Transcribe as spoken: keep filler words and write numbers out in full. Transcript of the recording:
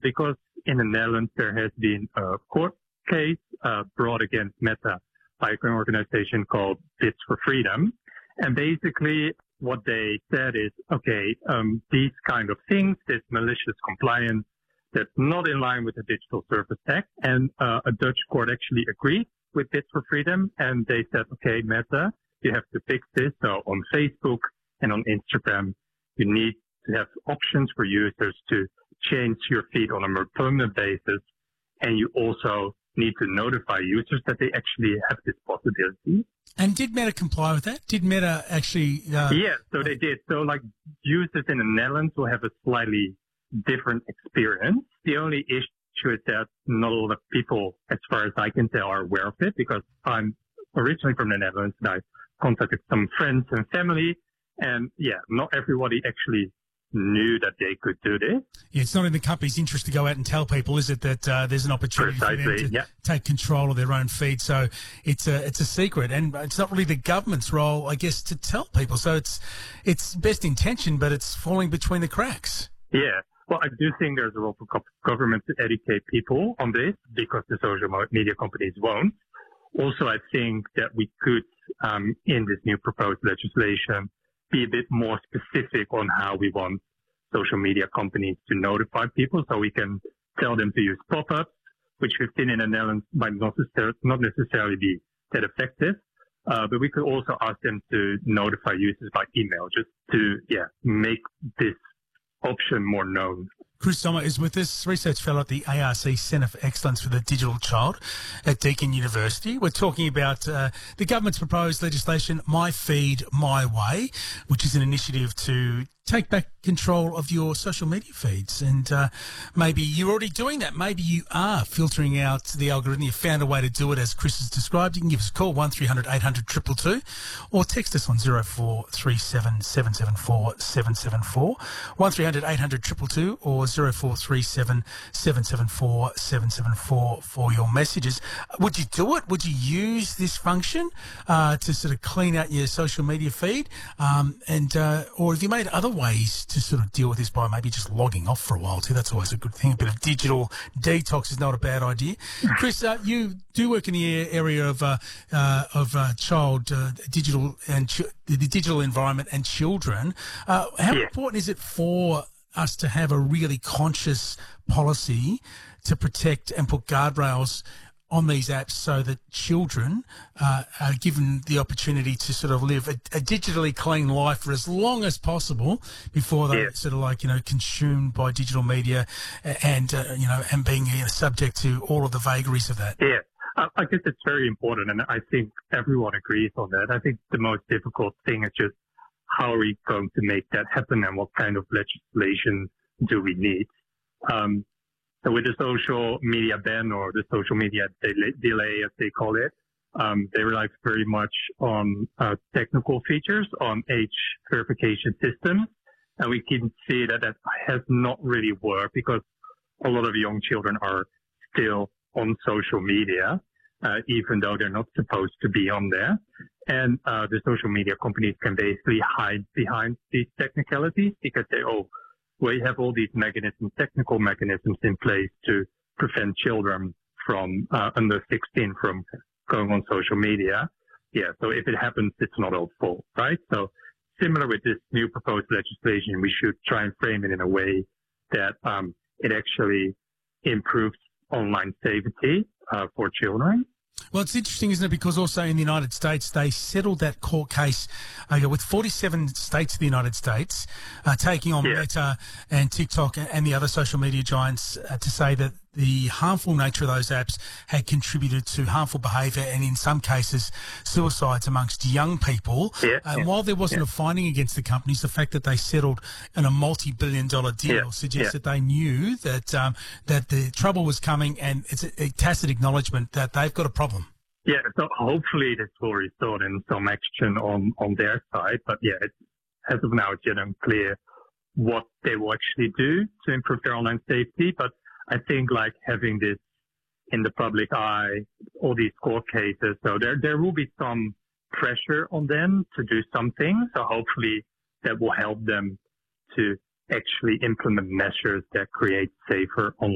because in the Netherlands there has been a court case uh, brought against Meta by an organization called Bits for Freedom. And basically what they said is, okay, um, these kind of things, this malicious compliance that's not in line with the Digital Service Act. And uh, a Dutch court actually agreed with Bits for Freedom. And they said, okay, Meta, you have to fix this. So on Facebook and on Instagram, you need to have options for users to change your feed on a more permanent basis. And you also need to notify users that they actually have this possibility. And did Meta comply with that? Did Meta actually... Uh... Yeah, so they did. So like users in the Netherlands will have a slightly different experience. The only issue is that not a lot of people, as far as I can tell, are aware of it, because I'm originally from the Netherlands and I contacted some friends and family. And yeah, not everybody actually knew that they could do this. Yeah, it's not in the company's interest to go out and tell people, is it, that uh, there's an opportunity Precisely, for them to yeah. take control of their own feed. So it's a it's a secret, and it's not really the government's role, I guess, to tell people. So it's it's best intention, but it's falling between the cracks. Yeah. Well, I do think there's a role for government to educate people on this, because the social media companies won't. Also, I think that we could, um, in this new proposed legislation, be a bit more specific on how we want social media companies to notify people, so we can tell them to use pop-ups, which we've seen in the Netherlands might not necessarily, not necessarily be that effective. Uh, but we could also ask them to notify users by email, just to, yeah, make this option more known. Chris Sommer is with us, research fellow at the A R C Centre for Excellence for the Digital Child at Deakin University. We're talking about uh, the government's proposed legislation, My Feed, My Way, which is an initiative to take back control of your social media feeds. And uh, maybe you're already doing that. Maybe you are filtering out the algorithm. You found a way to do it, as Chris has described. You can give us a call, one three hundred eight hundred two two two, or text us on zero four three seven seven seven four seven seven four, one three hundred eight hundred two two two, or zero four three seven seven seven four seven seven four for your messages. Would you do it? Would you use this function uh, to sort of clean out your social media feed? Um, and uh, or have you made other ways to sort of deal with this by maybe just logging off for a while too? That's always a good thing. A bit of digital detox is not a bad idea. Chris, uh, you do work in the area of uh, uh, of uh, child uh, digital and ch- the digital environment and children. Uh, how yeah. important is it for us to have a really conscious policy to protect and put guardrails on these apps so that children uh, are given the opportunity to sort of live a, a digitally clean life for as long as possible before they're yeah. sort of like, you know, consumed by digital media and, uh, you know, and being you know, subject to all of the vagaries of that? Yeah, I, I guess it's very important, and I think everyone agrees on that. I think the most difficult thing is just how are we going to make that happen, and what kind of legislation do we need? Um, So with the social media ban, or the social media delay, as they call it, um, they rely very much on uh, technical features, on age verification systems. And we can see that that has not really worked, because a lot of young children are still on social media, uh, even though they're not supposed to be on there. And uh, the social media companies can basically hide behind these technicalities, because they, oh, we have all these mechanisms, technical mechanisms in place to prevent children from uh, under sixteen from going on social media. Yeah, so if it happens, it's not our fault, right? So similar with this new proposed legislation, we should try and frame it in a way that um, it actually improves online safety uh, for children. Well, it's interesting, isn't it? Because also in the United States, they settled that court case uh, with forty-seven states of the United States uh, taking on yeah. Meta and TikTok and the other social media giants uh, to say that the harmful nature of those apps had contributed to harmful behaviour and, in some cases, suicides amongst young people. Yeah, and yeah, while there wasn't yeah. a finding against the companies, the fact that they settled in a multi-billion dollar deal yeah, suggests yeah. that they knew that um, that the trouble was coming, and it's a, a tacit acknowledgement that they've got a problem. Yeah, so hopefully this will result in some action on, on their side. But yeah, it's, as of now, it's yet unclear what they will actually do to improve their online safety. But I think like having this in the public eye, all these court cases, so there there will be some pressure on them to do something. So hopefully that will help them to actually implement measures that create safer online